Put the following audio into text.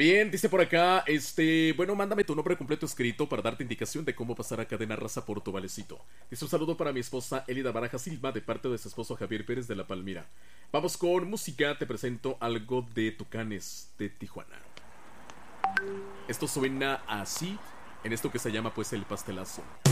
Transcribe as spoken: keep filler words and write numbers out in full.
Bien, dice por acá, este, bueno, mándame tu nombre completo escrito para darte indicación de cómo pasar a Cadena Raza por tu valecito. Dice un saludo para mi esposa Elida Baraja Silva de parte de su esposo Javier Pérez de La Palmira. Vamos con música, te presento algo de Tucanes de Tijuana. Esto suena así, en esto que se llama pues el pastelazo.